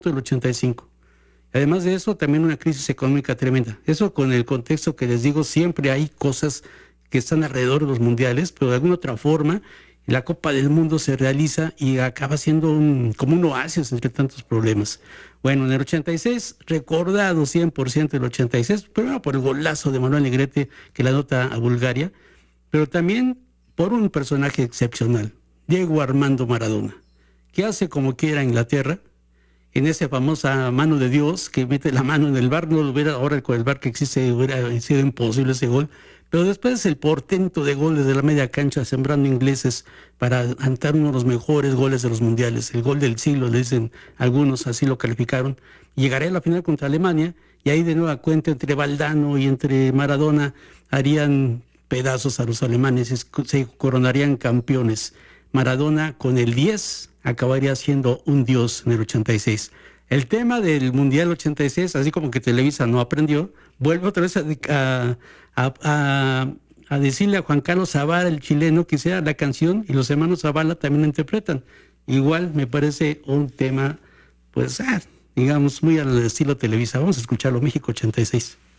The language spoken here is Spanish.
del 85. Además de eso, también una crisis económica tremenda. Eso con el contexto que les digo, siempre hay cosas que están alrededor de los mundiales, pero de alguna otra forma la Copa del Mundo se realiza y acaba siendo como un oasis entre tantos problemas. Bueno, en el 86, recordado 100% el 86, primero por el golazo de Manuel Negrete que la anota a Bulgaria, pero también por un personaje excepcional, Diego Armando Maradona, que hace como quiera Inglaterra, en esa famosa mano de Dios, que mete la mano en el bar. No lo hubiera, ahora con el bar que existe hubiera sido imposible ese gol, pero después el portento de gol desde la media cancha, sembrando ingleses para anotar uno de los mejores goles de los mundiales, el gol del siglo, le dicen algunos, así lo calificaron. Llegaré a la final contra Alemania, y ahí de nueva cuenta entre Valdano y entre Maradona harían pedazos a los alemanes, se coronarían campeones. Maradona con el 10 acabaría siendo un dios en el 86. El tema del Mundial 86, así como que Televisa no aprendió, vuelve otra vez a decirle a Juan Carlos Zavala, el chileno, que hiciera la canción, y los hermanos Zavala también la interpretan. Igual me parece un tema, pues, digamos, muy al estilo Televisa. Vamos a escucharlo, México 86.